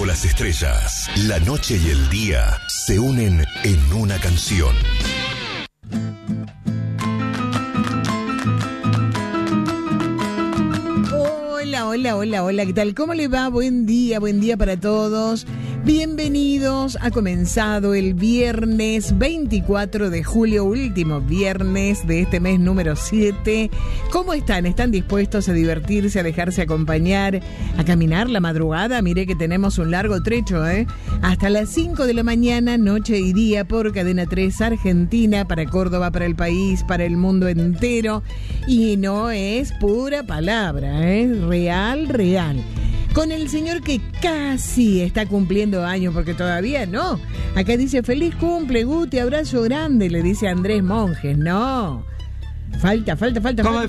bajo las estrellas. La noche y el día se unen en una canción. Hola, ¿qué tal? ¿Cómo le va? Buen día para todos. Bienvenidos, ha comenzado el viernes 24 de julio, último viernes de este mes número 7. ¿Cómo están? ¿Están dispuestos a divertirse, a dejarse acompañar, a caminar la madrugada? Mire que tenemos un largo trecho, hasta las 5 de la mañana, noche y día, por Cadena 3 Argentina, para Córdoba, para el país, para el mundo entero. Y no es pura palabra, real. Con el señor que casi está cumpliendo años, porque todavía no. Acá dice, feliz cumple, Guti, abrazo grande, le dice Andrés Monjes. No. Falta. ¿Cómo? Falta. Claro,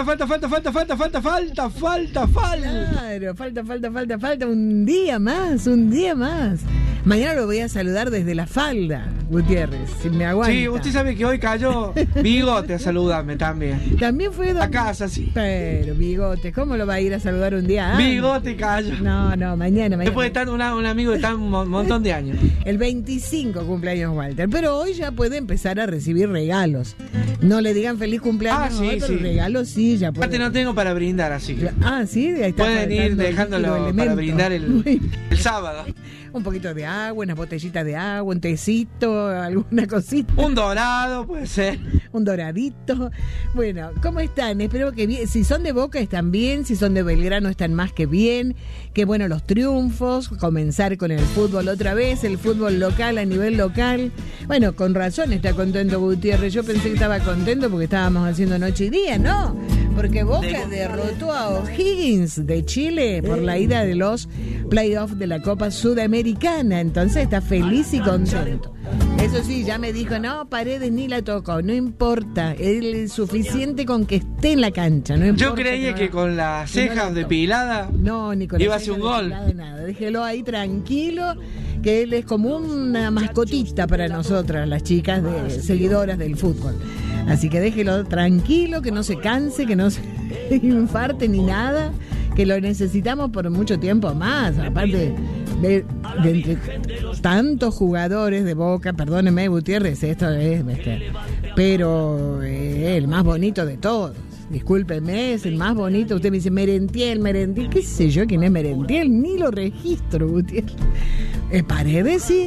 falta un día más. Mañana lo voy a saludar desde la falda, Gutiérrez, si me aguanta. Sí, usted sabe que hoy cayó Bigote a saludarme también. También fue a casa, sí. Pero Bigote, ¿cómo lo va a ir a saludar un día antes? Bigote cayó. No, mañana. Después de estar un amigo de tan montón de años. El 25 cumpleaños Walter, pero hoy ya puede empezar a recibir regalos. No le digan feliz cumpleaños, sí, pero sí. Regalos sí, ya puede. Aparte no tengo para brindar, así que. Sí, ahí está. Pueden ir dejándolo para brindar el sábado. Un poquito de agua, unas botellitas de agua, un tecito, alguna cosita. Un dorado, puede ser. Un doradito. Bueno, ¿cómo están? Espero que bien. Si son de Boca están bien, si son de Belgrano están más que bien. Qué bueno los triunfos, comenzar con el fútbol otra vez, el fútbol local a nivel local. Bueno, con razón está contento Gutiérrez. Yo pensé que estaba contento porque estábamos haciendo noche y día, ¿no? Porque Boca derrotó a O'Higgins de Chile por la ida de los playoffs de la Copa Sudamericana. Entonces está feliz y contento. Eso sí, ya me dijo, no, Paredes ni la tocó, no importa, es suficiente con que esté en la cancha, no importa. Yo creía que con las cejas depiladas ni con iba a hacer un gol. Nada. Déjelo ahí tranquilo, que él es como una mascotita para nosotras, las chicas seguidoras del fútbol. Así que déjelo tranquilo, que no se canse, que no se infarte ni nada, que lo necesitamos por mucho tiempo más, aparte de entre tantos jugadores de Boca. Perdóneme, Gutiérrez, esto es pero el más bonito de todos. Discúlpeme, es el más bonito. Usted me dice Merentiel, qué sé yo quién es Merentiel, ni lo registro, Gutiérrez. Paredes sí.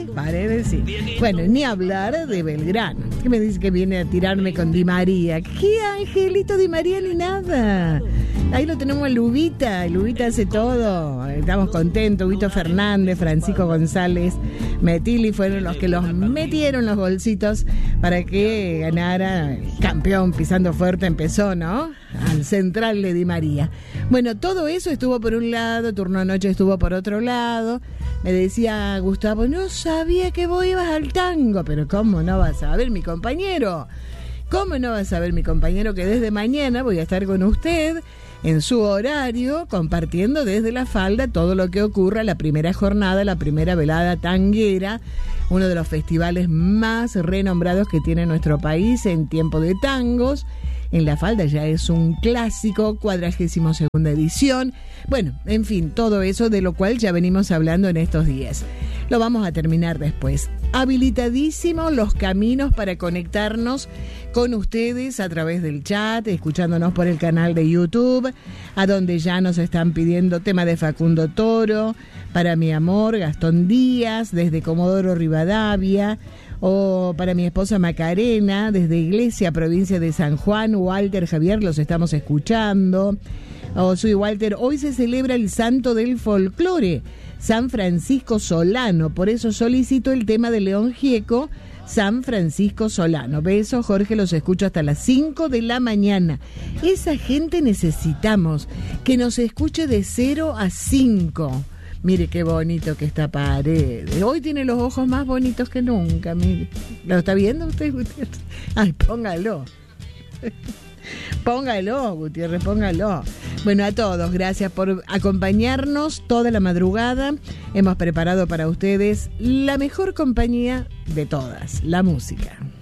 Bueno, ni hablar de Belgrano. ¿Qué me dice que viene a tirarme con Di María? ¿Qué Angelito Di María ni nada? Ahí lo tenemos a Lubita. Lubita hace todo. Estamos contentos. Huito Fernández, Francisco González, Metili fueron los que los metieron los bolsitos para que ganara. Campeón pisando fuerte empezó, ¿no? Al central de Di María. Bueno, todo eso estuvo por un lado, turno anoche estuvo por otro lado. Me decía Gustavo, no sabía que vos ibas al tango. Pero ¿cómo no vas a ver, mi compañero? ¿Cómo no vas a ver, mi compañero, que desde mañana voy a estar con usted en su horario, compartiendo desde la falda todo lo que ocurra, la primera jornada, la primera velada tanguera, uno de los festivales más renombrados que tiene nuestro país en tiempo de tangos. En la falda ya es un clásico, 42ª edición. Bueno, en fin, todo eso de lo cual ya venimos hablando en estos días. Lo vamos a terminar después. Habilitadísimos los caminos para conectarnos con ustedes a través del chat, escuchándonos por el canal de YouTube, a donde ya nos están pidiendo tema de Facundo Toro, Para mi amor, Gastón Díaz, desde Comodoro Rivadavia, o para mi esposa Macarena, desde Iglesia, provincia de San Juan. Walter, Javier, los estamos escuchando. Soy Walter, hoy se celebra el santo del folclore, San Francisco Solano, por eso solicito el tema de León Gieco, San Francisco Solano. Besos, Jorge, los escucho hasta las 5 de la mañana. Esa gente necesitamos, que nos escuche de 0 a 5. Mire qué bonito que está Paredes. Hoy tiene los ojos más bonitos que nunca, mire. ¿Lo está viendo usted, Gutiérrez? Ay, póngalo. Póngalo, Gutiérrez, póngalo. Bueno, a todos, gracias por acompañarnos toda la madrugada. Hemos preparado para ustedes la mejor compañía de todas, la música.